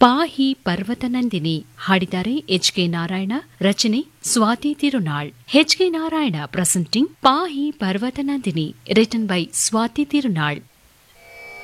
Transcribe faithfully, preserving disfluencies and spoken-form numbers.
ಪಾಹಿ ಪರ್ವತನಂದಿನಿ ಹಾಡಿದ್ದಾರೆ H K Narayana, ರಚನೆ Swati Tirunal. H K Narayana presenting ಪಾಹಿ ಪರ್ವತನಂದಿನಿ ರಿಟನ್ ಬೈ ಸ್ವಾತಿ ತಿರುನಾಳ್.